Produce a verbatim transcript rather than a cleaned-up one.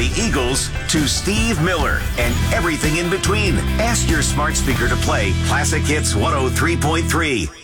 the Eagles to Steve Miller and everything in between. Ask your smart speaker to play Classic Hits one oh three point three.